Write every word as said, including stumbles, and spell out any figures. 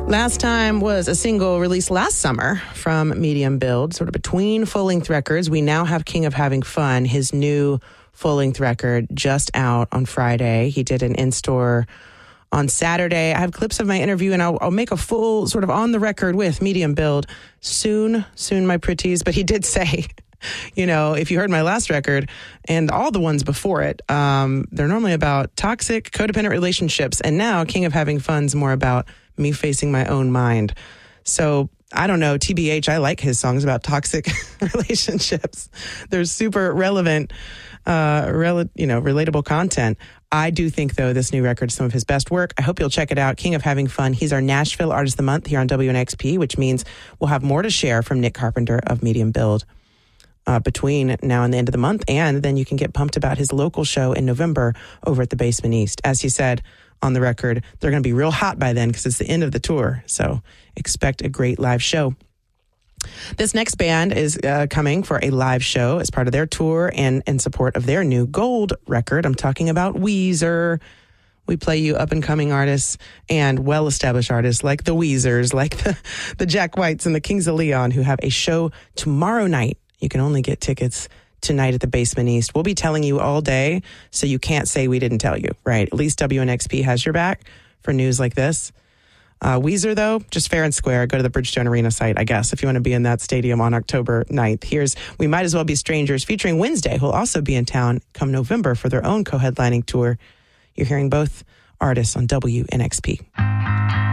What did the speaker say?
Last Time was a single released last summer from Medium Build, sort of between full-length records. We now have King of Having Fun, his new full-length record, just out on Friday. He did an in-store on Saturday. I have clips of my interview, and I'll, I'll make a full sort of on-the-record with Medium Build soon, soon, my pretties. But he did say, you know, if you heard my last record and all the ones before it, um, they're normally about toxic, codependent relationships. And now King of Having Fun's more about me facing my own mind. So I don't know, T B H, I like his songs about toxic relationships. They're super relevant, uh, rel- you know, relatable content. I do think, though, this new record is some of his best work. I hope you'll check it out. King of Having Fun. He's our Nashville Artist of the Month here on W N X P, which means we'll have more to share from Nick Carpenter of Medium Build uh, between now and the end of the month. And then you can get pumped about his local show in November over at the Basement East. As he said on the record, they're going to be real hot by then because it's the end of the tour. So expect a great live show. This next band is uh, coming for a live show as part of their tour and in support of their new Gold record. I'm talking about Weezer. We play you up-and-coming artists and well-established artists like the Weezers, like the, the Jack Whites and the Kings of Leon, who have a show tomorrow night. You can only get tickets tonight at the Basement East. We'll be telling you all day, so you can't say we didn't tell you, right? At least W N X P has your back for news like this. Uh, Weezer, though, just fair and square. Go to the Bridgestone Arena site, I guess, if you want to be in that stadium on October ninth. Here's We Might As Well Be Strangers, featuring Wednesday, who'll also be in town come November for their own co-headlining tour. You're hearing both artists on W N X P.